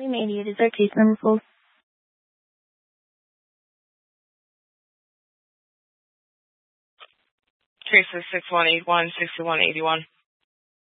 Volume 88 is our case number 4. Case is 6181, 6181.